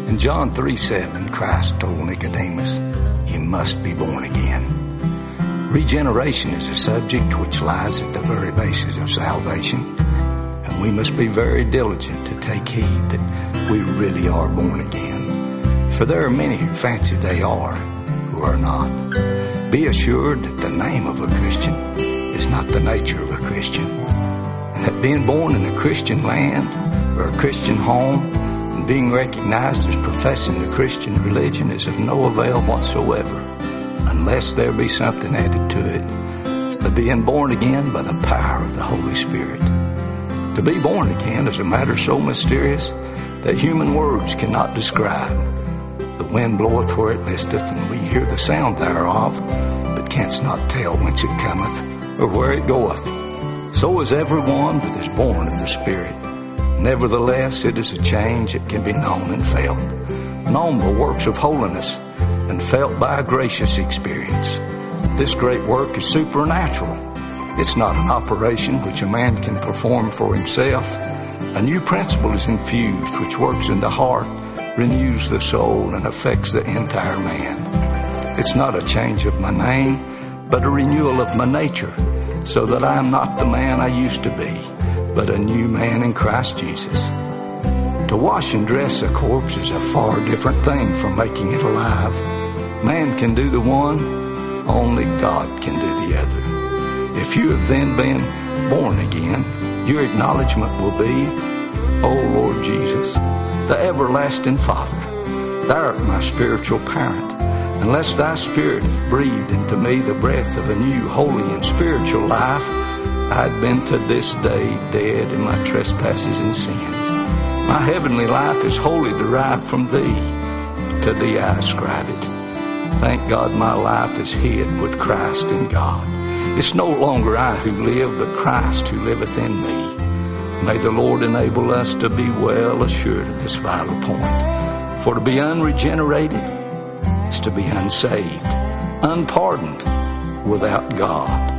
In John 3:7, Christ told Nicodemus, "You must be born again." Regeneration is a subject which lies at the very basis of salvation, and we must be very diligent to take heed that we really are born again. For there are many who fancy they are, who are not. Be assured that the name of a Christian is not the nature of a Christian, and that being born in a Christian land or a Christian home and being recognized as professing the Christian religion is of no avail whatsoever, unless there be something added to it, but being born again by the power of the Holy Spirit. To be born again is a matter so mysterious that human words cannot describe. The wind bloweth where it listeth, and we hear the sound thereof, but canst not tell whence it cometh, or where it goeth. So is every one that is born of the Spirit. Nevertheless, it is a change that can be known and felt, known by works of holiness, and felt by a gracious experience. This great work is supernatural. It's not an operation which a man can perform for himself. A new principle is infused which works in the heart, renews the soul, and affects the entire man. It's not a change of my name, but a renewal of my nature, so that I am not the man I used to be, but a new man in Christ Jesus. To wash and dress a corpse is a far different thing from making it alive. Man can do the one, only God can do the other. If you have then been born again, your acknowledgement will be, "O Lord Jesus, the everlasting Father, thou art my spiritual parent. Unless thy Spirit hath breathed into me the breath of a new, holy, and spiritual life, I had been to this day dead in my trespasses and sins. My heavenly life is wholly derived from thee. To thee I ascribe it. Thank God my life is hid with Christ in God. It's no longer I who live, but Christ who liveth in me." May the Lord enable us to be well assured of this vital point. For to be unregenerated is to be unsaved, unpardoned, without God.